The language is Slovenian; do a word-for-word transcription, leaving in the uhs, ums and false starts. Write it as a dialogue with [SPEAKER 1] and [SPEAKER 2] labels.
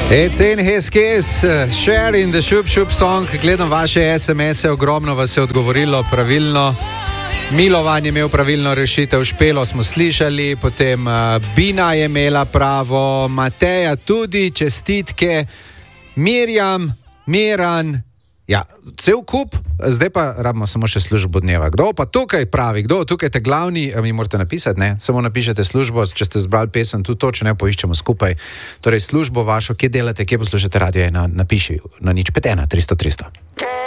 [SPEAKER 1] It's in his case, share in the šup šup song. Gledam vaše es em ese, ogromno vas je odgovorilo pravilno. Milovan je imel pravilno rešitev, Špelo smo slišali, potem uh, Bina je imela pravo, Mateja tudi, čestitke, Mirjam, Miran, ja, cel kup, zdaj pa rabimo samo še službo dneva. Kdo pa tukaj pravi, kdo tukaj te glavni, mi morate napisati, ne, samo napišete službo, če ste zbrali pesem, tudi to, če ne, poiščemo skupaj. Torej službo vašo, kje delate, kje poslušate radio, ena, napiši na nič pet ena tristo tristo.